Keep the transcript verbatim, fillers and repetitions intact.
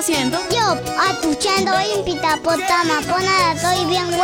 haciendo? Yo, atuchando hoy en Pitapotama, ponada, estoy bien guay.